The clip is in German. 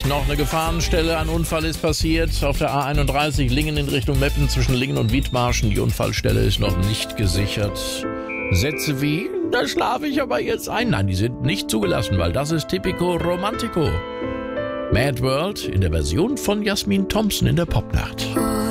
Noch eine Gefahrenstelle, ein Unfall ist passiert auf der A31 Lingen in Richtung Meppen zwischen Lingen und Wiedmarschen. Die Unfallstelle ist noch nicht gesichert. Sätze wie, da schlafe ich aber jetzt ein. Nein, die sind nicht zugelassen, weil das ist Typico Romantico. Mad World in der Version von Jasmin Thompson in der Popnacht.